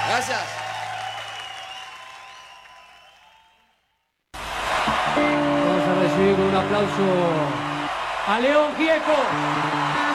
Gracias. Vamos a recibir con un aplauso a León Gieco.